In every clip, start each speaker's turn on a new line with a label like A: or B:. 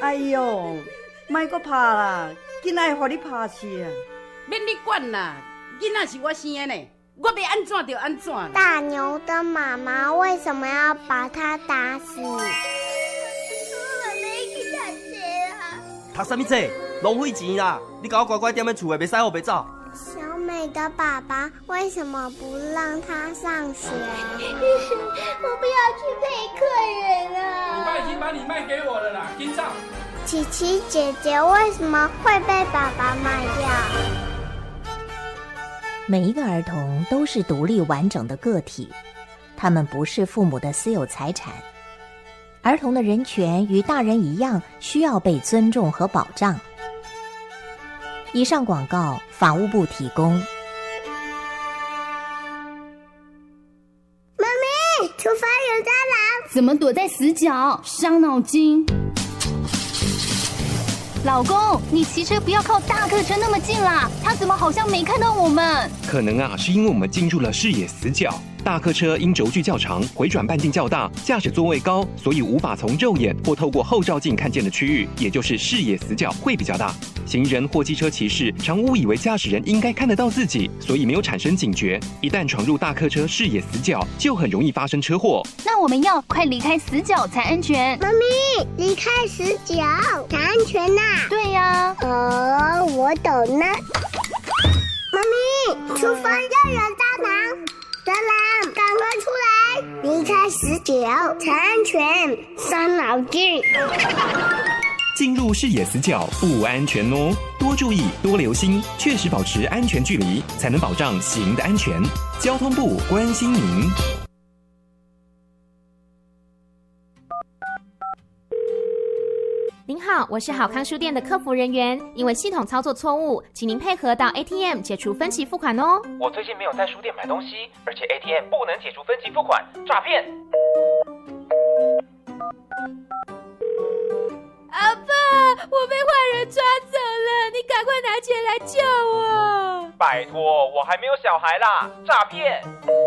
A: 哎呦，莫阁拍啦，囡仔会互你拍死啊！
B: 免你管啦，囡仔是我生的呢，我要安怎就安怎。
C: 大牛的妈妈为什么要把他打死？
D: 读什么册？浪费钱啦！你甲我乖乖踮在厝的，袂使我袂走。
C: 小美的爸爸为什么不让她上学？
E: 我不要去陪客人了。
F: 你爸已经把你卖给我了啦，跟上。
C: 琪琪姐姐为什么会被爸爸卖掉？
G: 每一个儿童都是独立完整的个体，他们不是父母的私有财产。儿童的人权与大人一样，需要被尊重和保障。以上广告，法务部提供。
C: 妈咪，厨房有蟑螂！
E: 怎么躲在死角？伤脑筋。老公，你骑车不要靠大客车那么近啦，他怎么好像没看到我们？
H: 可能啊，是因为我们进入了视野死角。大客车因轴距较长，回转半径较大，驾驶座位高，所以无法从肉眼或透过后照镜看见的区域，也就是视野死角会比较大。行人或机车骑士常误以为驾驶人应该看得到自己，所以没有产生警觉。一旦闯入大客车视野死角，就很容易发生车祸。
E: 那我们要快离开死角才安全。
C: 妈咪，离开死角才安全呐。
E: 对呀。
C: 我懂了。妈咪，厨房要有蟑螂。蟑螂，赶快出来！离开死角才安全，伤脑筋。
H: 进入视野死角不安全哦，多注意，多留心，确实保持安全距离，才能保障行的安全。交通部关心您。
I: 您好，我是好康书店的客服人员，因为系统操作错误，请您配合到 ATM 解除分期付款哦。
J: 我最近没有在书店买东西，而且 ATM 不能解除分期付款，诈骗！
I: 阿爸，我被坏人抓走了，你赶快拿钱来救我！
J: 拜托，我还没有小孩啦，诈骗！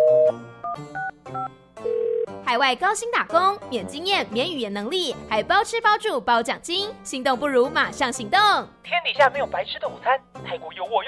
I: 海外高薪打工，免经验、免语言能力，还包吃包住包奖金，心动不如马上行动！
J: 天底下没有白吃的午餐，泰国有我